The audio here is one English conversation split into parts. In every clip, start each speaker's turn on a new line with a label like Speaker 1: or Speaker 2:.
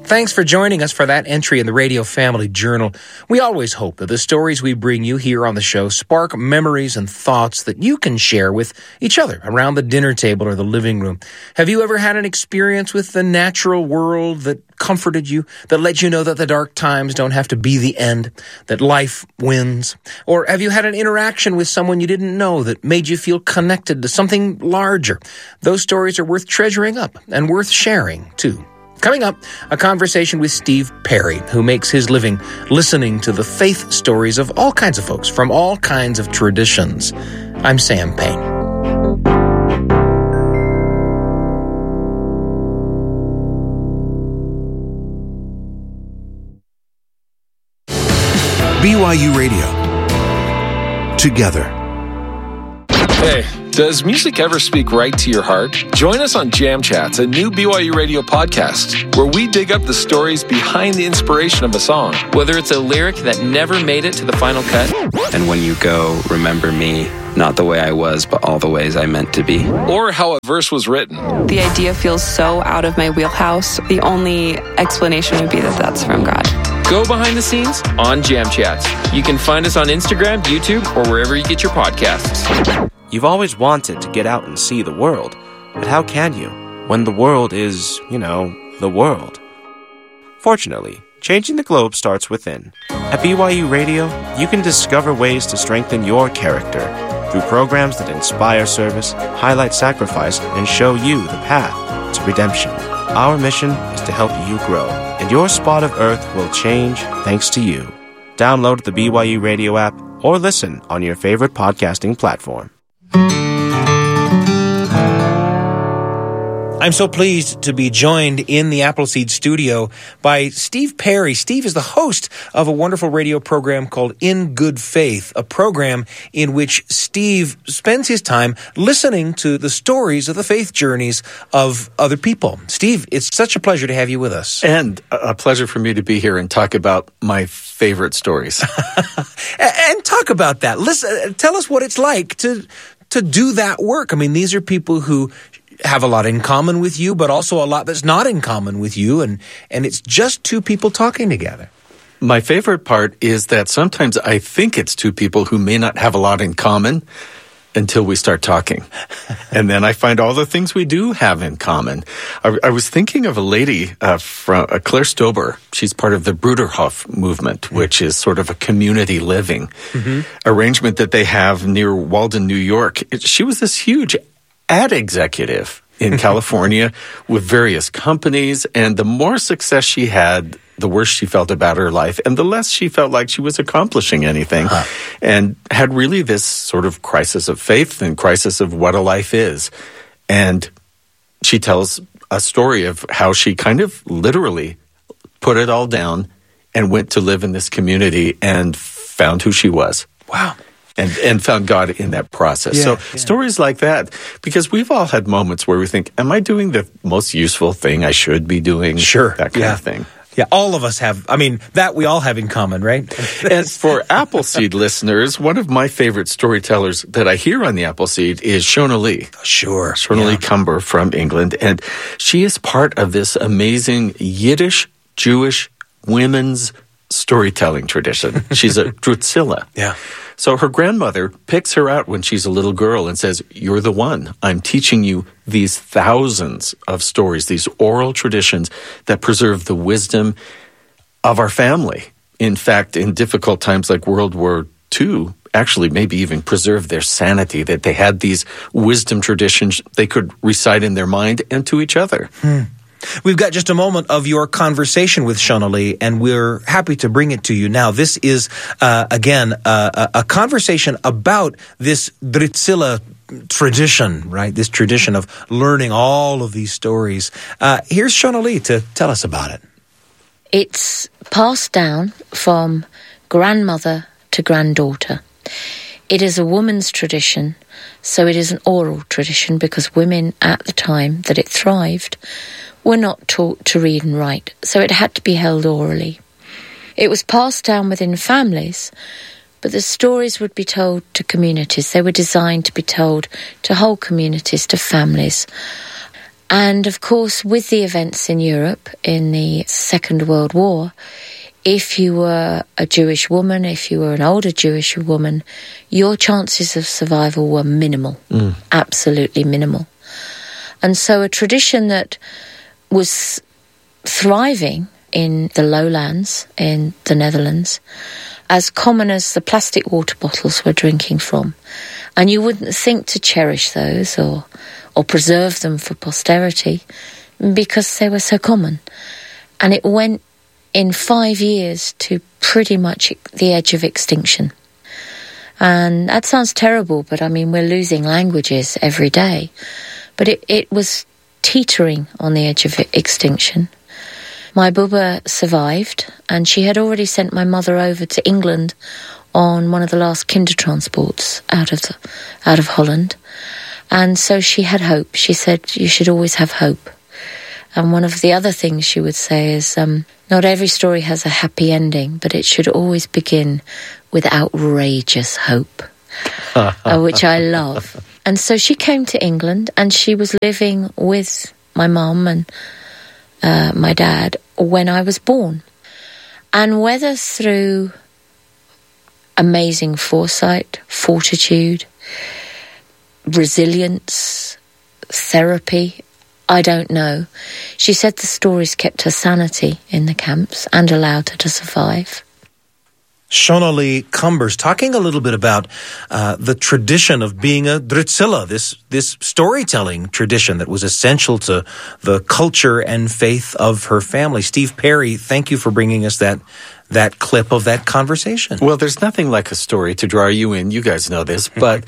Speaker 1: Thanks for joining us for that entry in the Radio Family Journal. We always hope that the stories we bring you here on the show spark memories and thoughts that you can share with each other around the dinner table or the living room. Have you ever had an experience with the natural world that comforted you, that let you know that the dark times don't have to be the end, that life wins? Or have you had an interaction with someone you didn't know that made you feel connected to something larger? Those stories are worth treasuring up and worth sharing, too. Coming up, a conversation with Steve Perry, who makes his living listening to the faith stories of all kinds of folks from all kinds of traditions. I'm Sam Payne.
Speaker 2: BYU Radio. Together.
Speaker 3: Hey, does music ever speak right to your heart? Join us on Jam Chats, a new BYU Radio podcast, where we dig up the stories behind the inspiration of a song.
Speaker 4: Whether it's a lyric that never made it to the final cut.
Speaker 5: And when you go, remember me, not the way I was, but all the ways I meant to be.
Speaker 3: Or how a verse was written.
Speaker 6: The idea feels so out of my wheelhouse. The only explanation would be that that's from God.
Speaker 4: Go behind the scenes on Jam Chats. You can find us on Instagram, YouTube, or wherever you get your podcasts.
Speaker 7: You've always wanted to get out and see the world, but how can you when the world is, the world? Fortunately, changing the globe starts within. At BYU Radio, you can discover ways to strengthen your character through programs that inspire service, highlight sacrifice, and show you the path to redemption. Our mission is to help you grow, and your spot of earth will change thanks to you. Download the BYU Radio app or listen on your favorite podcasting platform.
Speaker 1: I'm so pleased to be joined in the Appleseed studio by Steve Perry. Steve is the host of a wonderful radio program called In Good Faith, a program in which Steve spends his time listening to the stories of the faith journeys of other people. Steve, it's such a pleasure to have you with us.
Speaker 8: And a pleasure for me to be here and talk about my favorite stories.
Speaker 1: And talk about that. Listen, tell us what it's like to do that work. I mean, these are people who have a lot in common with you, but also a lot that's not in common with you, and it's just two people talking together.
Speaker 8: My favorite part is that sometimes I think it's two people who may not have a lot in common until we start talking. And then I find all the things we do have in common. I was thinking of a lady from Claire Stober. She's part of the Bruderhof movement, which is sort of a community living arrangement that they have near Walden, New York. She was this huge ad executive in California with various companies, and the more success she had, the worse she felt about her life, and the less she felt like she was accomplishing anything, and had really this sort of crisis of faith and crisis of what a life is. And she tells a story of how she kind of literally put it all down and went to live in this community and found who she was.
Speaker 1: Wow.
Speaker 8: And found God in that process. Stories like that, because we've all had moments where we think, am I doing the most useful thing I should be doing?
Speaker 1: Sure.
Speaker 8: That kind of thing.
Speaker 1: Yeah, all of us have. I mean, that we all have in common, right?
Speaker 8: And for Appleseed listeners, one of my favorite storytellers that I hear on the Appleseed is Shona Lee.
Speaker 1: Sure.
Speaker 8: Shona Lee Cumber from England. And she is part of this amazing Yiddish Jewish women's storytelling tradition. She's a Drutzilla.
Speaker 1: Yeah.
Speaker 8: So her grandmother picks her out when she's a little girl and says, "You're the one. I'm teaching you these thousands of stories, these oral traditions that preserve the wisdom of our family. In fact, in difficult times like World War II, actually maybe even preserve their sanity, that they had these wisdom traditions they could recite in their mind and to each other."
Speaker 1: We've got just a moment of your conversation with Shona Lee, and we're happy to bring it to you now. This is, again, a conversation about this Drutzilla tradition, right? This tradition of learning all of these stories. Here's Shona Lee to tell us about it.
Speaker 9: It's passed down from grandmother to granddaughter. It is a woman's tradition, so it is an oral tradition because women at the time that it thrived were not taught to read and write, so it had to be held orally. It was passed down within families, but the stories would be told to communities. They were designed to be told to whole communities, to families. And of course, with the events in Europe in the Second World War, if you were a Jewish woman, if you were an older Jewish woman, your chances of survival were minimal, absolutely minimal. And so a tradition that was thriving in the lowlands in the Netherlands, as common as the plastic water bottles we're drinking from. And you wouldn't think to cherish those or preserve them for posterity because they were so common. And it went in 5 years to pretty much the edge of extinction. And that sounds terrible, but I mean, we're losing languages every day. But it was teetering on the edge of extinction. My Bubba survived, and she had already sent my mother over to England on one of the last Kindertransports out of Holland. And so she had hope. She said, you should always have hope. And one of the other things she would say is, not every story has a happy ending, but it should always begin with outrageous hope, which I love. And so she came to England, and she was living with my mum and my dad when I was born. And whether through amazing foresight, fortitude, resilience, therapy, I don't know. She said the stories kept her sanity in the camps and allowed her to survive.
Speaker 1: Shona Lee Cumbers, talking a little bit about the tradition of being a Drusilla, this storytelling tradition that was essential to the culture and faith of her family. Steve Perry, thank you for bringing us that clip of that conversation.
Speaker 8: Well, there's nothing like a story to draw you in. You guys know this, but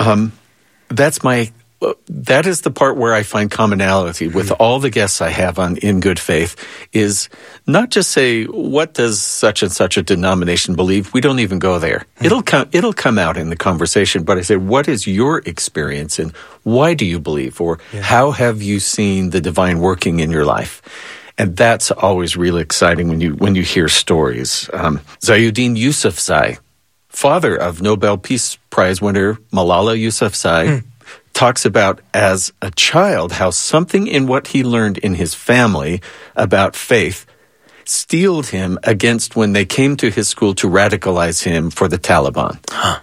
Speaker 8: that is the part where I find commonality with all the guests I have on In Good Faith, is not just say, what does such and such a denomination believe? We don't even go there. It'll come out in the conversation, but I say, what is your experience and why do you believe? Or how have you seen the divine working in your life? And that's always really exciting when you hear stories. Zayuddin Yousafzai, father of Nobel Peace Prize winner Malala Yousafzai, talks about as a child how something in what he learned in his family about faith steeled him against when they came to his school to radicalize him for the Taliban.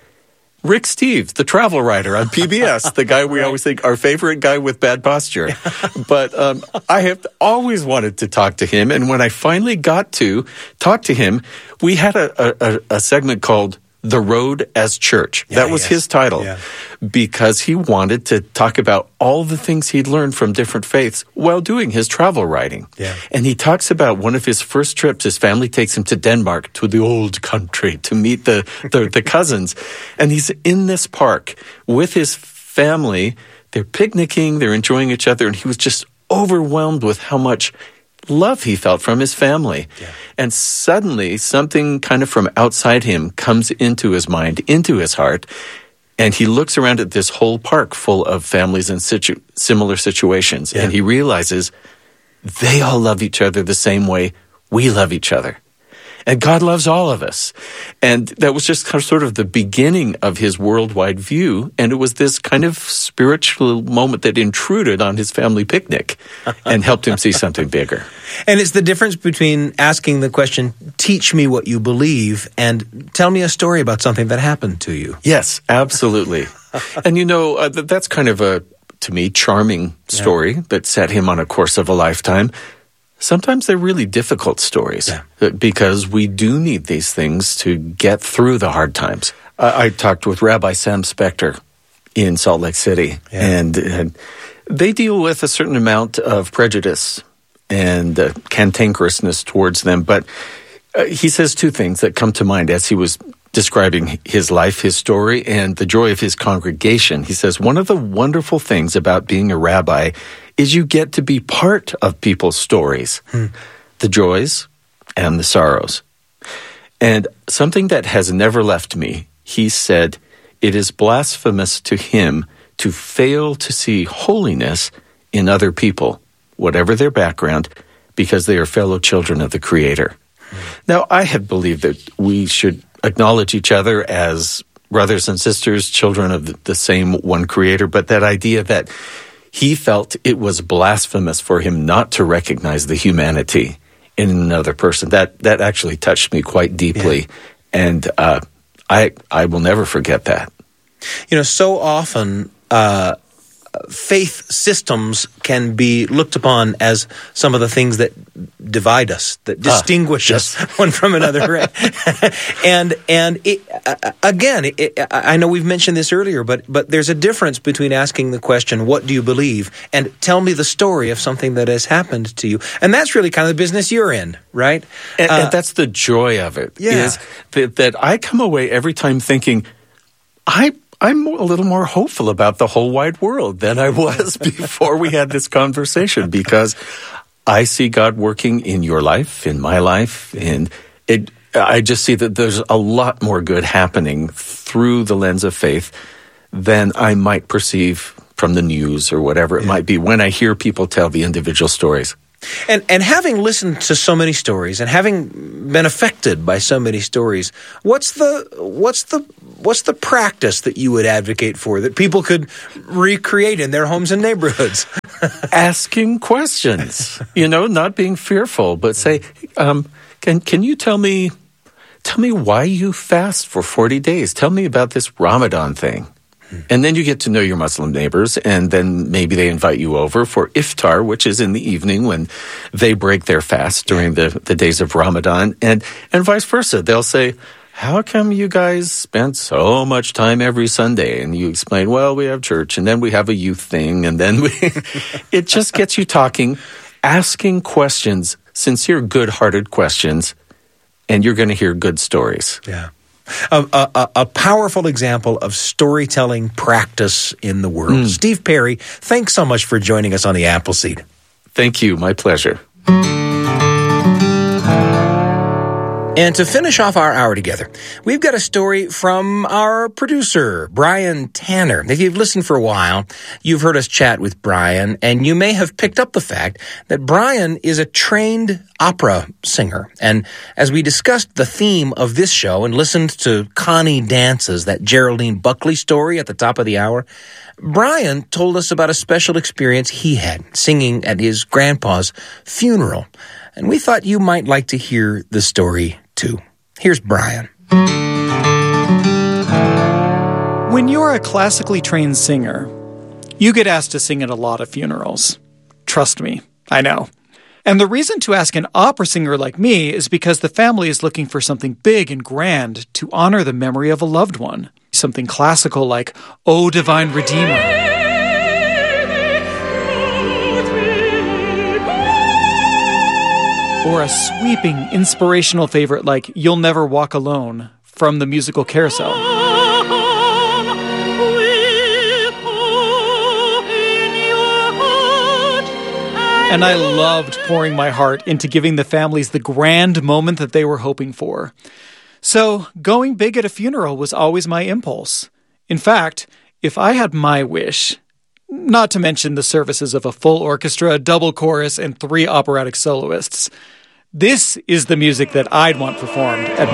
Speaker 8: Rick Steves, the travel writer on PBS, the guy we always think our favorite guy with bad posture. But I have always wanted to talk to him, and when I finally got to talk to him, we had a segment called The Road as Church. That was his title, because he wanted to talk about all the things he'd learned from different faiths while doing his travel writing. And he talks about one of his first trips. His family takes him to Denmark, to the old country, to meet the cousins. And he's in this park with his family. They're picnicking, they're enjoying each other, and he was just overwhelmed with how much love he felt from his family. And suddenly something kind of from outside him comes into his mind, into his heart, and he looks around at this whole park full of families in similar situations, and he realizes they all love each other the same way we love each other. And God loves all of us. And that was just sort of the beginning of his worldwide view. And it was this kind of spiritual moment that intruded on his family picnic and helped him see something bigger.
Speaker 1: And it's the difference between asking the question, teach me what you believe, and tell me a story about something that happened to you.
Speaker 8: Yes, absolutely. And that's kind of to me, charming story that set him on a course of a lifetime. Sometimes they're really difficult stories because we do need these things to get through the hard times. I talked with Rabbi Sam Spector in Salt Lake City, and they deal with a certain amount of prejudice and cantankerousness towards them. But he says two things that come to mind as he was describing his life, his story, and the joy of his congregation. He says, one of the wonderful things about being a rabbi is you get to be part of people's stories, the joys and the sorrows. And something that has never left me, he said, it is blasphemous to him to fail to see holiness in other people, whatever their background, because they are fellow children of the Creator. Now, I have believed that we should acknowledge each other as brothers and sisters, children of the same one Creator, but that idea that he felt it was blasphemous for him not to recognize the humanity in another person. That actually touched me quite deeply, and I will never forget that.
Speaker 1: So often faith systems can be looked upon as some of the things that divide us, that distinguish us one from another. Right? and I know we've mentioned this earlier, but there's a difference between asking the question, what do you believe, and tell me the story of something that has happened to you. And that's really kind of the business you're in, right?
Speaker 8: And that's the joy of it, is that I come away every time thinking, I'm a little more hopeful about the whole wide world than I was before we had this conversation, because I see God working in your life, in my life, and I just see that there's a lot more good happening through the lens of faith than I might perceive from the news or whatever it might be when I hear people tell the individual stories.
Speaker 1: And having listened to so many stories and having been affected by so many stories, what's the practice that you would advocate for that people could recreate in their homes and neighborhoods?
Speaker 8: Asking questions, not being fearful, but say, can you tell me why you fast for 40 days? Tell me about this Ramadan thing. And then you get to know your Muslim neighbors, and then maybe they invite you over for iftar, which is in the evening when they break their fast during the days of Ramadan, and vice versa. They'll say, how come you guys spend so much time every Sunday? And you explain, well, we have church, and then we have a youth thing, and then it just gets you talking, asking questions, sincere, good-hearted questions, and you're going to hear good stories.
Speaker 1: Yeah. A powerful example of storytelling practice in the world. Steve Perry, thanks so much for joining us on the Appleseed.
Speaker 8: Thank you. My pleasure.
Speaker 1: And to finish off our hour together, we've got a story from our producer, Brian Tanner. If you've listened for a while, you've heard us chat with Brian, and you may have picked up the fact that Brian is a trained opera singer. And as we discussed the theme of this show and listened to Connie Dance's, that Geraldine Buckley story at the top of the hour, Brian told us about a special experience he had singing at his grandpa's funeral. And we thought you might like to hear the story too. Here's Brian.
Speaker 10: When you're a classically trained singer, you get asked to sing at a lot of funerals. Trust me, I know. And the reason to ask an opera singer like me is because the family is looking for something big and grand to honor the memory of a loved one. Something classical like, O Divine Redeemer. Or a sweeping, inspirational favorite like You'll Never Walk Alone from the musical Carousel. And I loved pouring my heart into giving the families the grand moment that they were hoping for. So, going big at a funeral was always my impulse. In fact, if I had my wish, not to mention the services of a full orchestra, double chorus, and 3 operatic soloists, this is the music that I'd want performed at